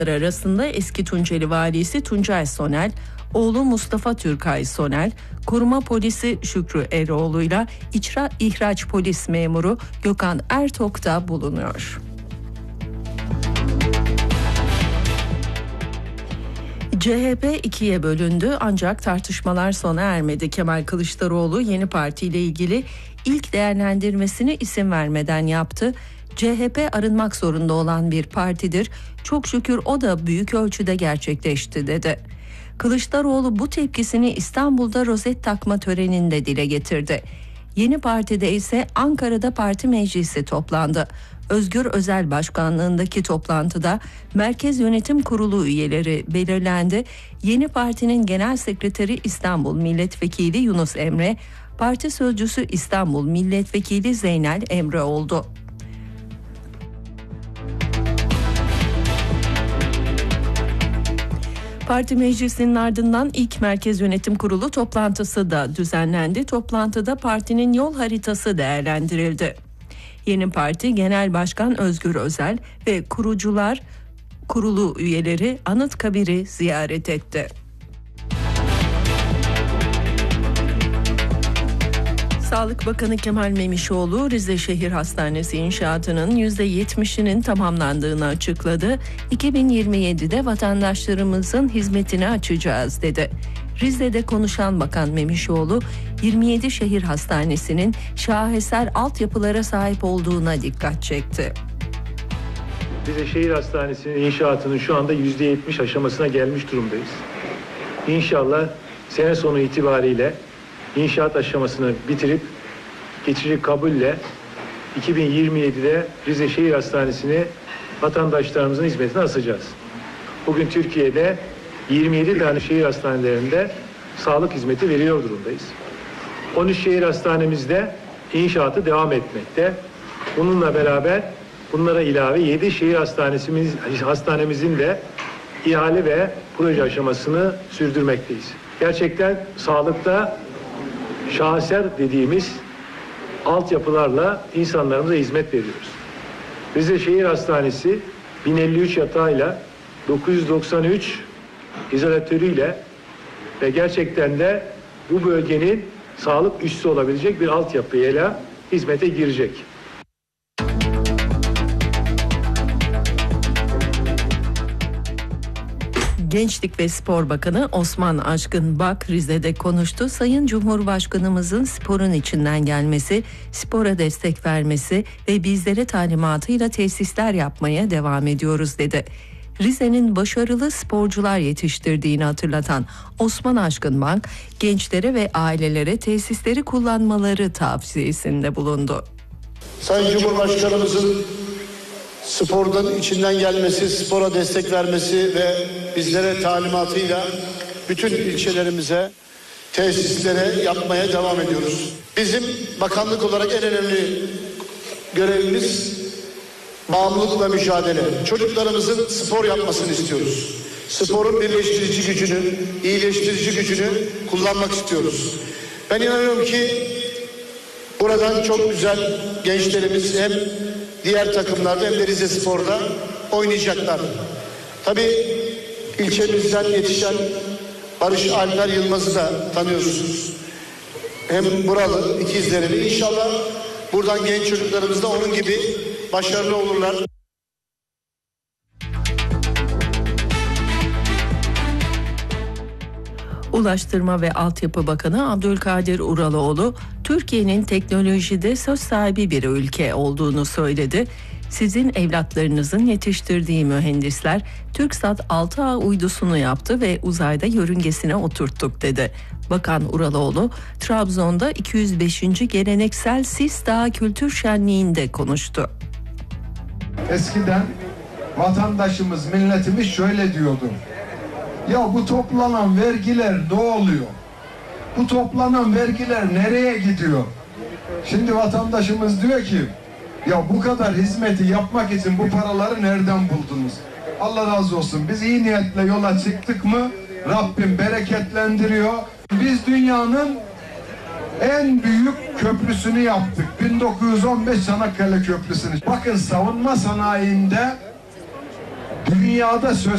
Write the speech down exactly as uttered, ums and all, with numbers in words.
arasında eski Tunceli valisi Tuncay Sonel, oğlu Mustafa Türkay Sonel, koruma polisi Şükrü Eroğlu'yla İçra İhraç polis memuru Gökhan Ertok da bulunuyor. C H P ikiye bölündü ancak tartışmalar sona ermedi. Kemal Kılıçdaroğlu yeni partiyle ilgili ilk değerlendirmesini isim vermeden yaptı. C H P arınmak zorunda olan bir partidir. Çok şükür o da büyük ölçüde gerçekleşti dedi. Kılıçdaroğlu bu tepkisini İstanbul'da rozet takma töreninde dile getirdi. Yeni partide ise Ankara'da parti meclisi toplandı. Özgür Özel başkanlığındaki toplantıda Merkez Yönetim Kurulu üyeleri belirlendi. Yeni partinin genel sekreteri İstanbul Milletvekili Yunus Emre, parti sözcüsü İstanbul Milletvekili Zeynel Emre oldu. Parti meclisinin ardından ilk Merkez Yönetim Kurulu toplantısı da düzenlendi. Toplantıda partinin yol haritası değerlendirildi. Yeni Parti Genel Başkan Özgür Özel ve kurucular kurulu üyeleri Anıtkabir'i ziyaret etti. Sağlık Bakanı Kemal Memişoğlu, Rize Şehir Hastanesi inşaatının yüzde yetmişinin tamamlandığını açıkladı. iki bin yirmi yedide vatandaşlarımızın hizmetine açacağız dedi. Rize'de konuşan Bakan Memişoğlu, yirmi yedi şehir hastanesinin şaheser altyapılara sahip olduğuna dikkat çekti. Rize Şehir Hastanesi'nin inşaatının şu anda yüzde yetmiş aşamasına gelmiş durumdayız. İnşallah sene sonu itibariyle İnşaat aşamasını bitirip geçici kabulle iki bin yirmi yedide Rize Şehir Hastanesi'ni vatandaşlarımızın hizmetine asacağız. Bugün Türkiye'de yirmi yedi tane şehir hastanelerinde sağlık hizmeti veriyor durumdayız. on üç şehir hastanemizde inşaatı devam etmekte. Bununla beraber bunlara ilave yedi şehir hastanesimiz, hastanemizin de ihale ve proje aşamasını sürdürmekteyiz. Gerçekten sağlıkta şaheser dediğimiz altyapılarla insanlarımıza hizmet veriyoruz. Rize Şehir Hastanesi bin elli üç yatağıyla dokuz yüz doksan üç izolatörüyle ve gerçekten de bu bölgenin sağlık üssü olabilecek bir altyapıyla hizmete girecek. Gençlik ve Spor Bakanı Osman Aşkın Bak Rize'de konuştu. Sayın Cumhurbaşkanımızın sporun içinden gelmesi, spora destek vermesi ve bizlere talimatıyla tesisler yapmaya devam ediyoruz dedi. Rize'nin başarılı sporcular yetiştirdiğini hatırlatan Osman Aşkın Bak, gençlere ve ailelere tesisleri kullanmaları tavsiyesinde bulundu. Sayın Cumhurbaşkanımızın spordan içinden gelmesi, spora destek vermesi ve bizlere talimatıyla bütün ilçelerimize tesislere yapmaya devam ediyoruz. Bizim bakanlık olarak en önemli görevimiz bağımlılıkla mücadele. Çocuklarımızın spor yapmasını istiyoruz. Sporun birleştirici gücünü, iyileştirici gücünü kullanmak istiyoruz. Ben inanıyorum ki buradan çok güzel gençlerimiz hem diğer takımlarda hem de Rize Spor'da oynayacaklar. Tabii ilçemizden yetişen Barış Alper Yılmaz'ı da tanıyorsunuz. Hem buralı ikizlerimi. İnşallah buradan genç çocuklarımız da onun gibi başarılı olurlar. Ulaştırma ve Altyapı Bakanı Abdülkadir Uraloğlu, Türkiye'nin teknolojide söz sahibi bir ülke olduğunu söyledi. Sizin evlatlarınızın yetiştirdiği mühendisler TürkSat altı A uydusunu yaptı ve uzayda yörüngesine oturttuk dedi. Bakan Uraloğlu, Trabzon'da iki yüz beşinci geleneksel Sis Dağı Kültür Şenliği'nde konuştu. Eskiden vatandaşımız, milletimiz şöyle diyordu. Ya bu toplanan vergiler ne oluyor? Bu toplanan vergiler nereye gidiyor? Şimdi vatandaşımız diyor ki, ya bu kadar hizmeti yapmak için bu paraları nereden buldunuz? Allah razı olsun. Biz iyi niyetle yola çıktık mı Rabbim bereketlendiriyor. Biz dünyanın en büyük köprüsünü yaptık. bin dokuz yüz on beş Çanakkale Köprüsü'nü. Bakın savunma sanayinde dünyada söz